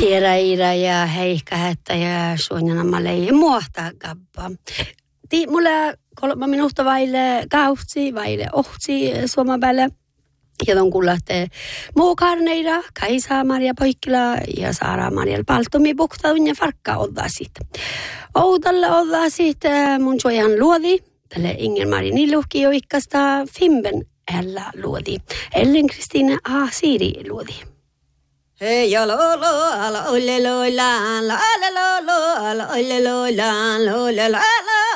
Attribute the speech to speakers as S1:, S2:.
S1: Tieraira ja heikkähettä ja suonjana malei muohtaa kappa. Mulla 3 minuuttia vaille kautsi, vaille ohtsi Suomen päälle. Ja ton kuulette muu karneira, Kaisa Maria Poikkila ja Saara Maria Paltomi buktaun ja farkka oddaa siitä. Oudalle oddaa siitä mun suojan luodi. Tälle Inger-Mari Niluhki jo ikkasta Fimben ella luodi. Ellen Kristiina A. Siiri luodi.
S2: Hei ja lo lo ala olle lo la la la lo lo ala olle lo la lo la la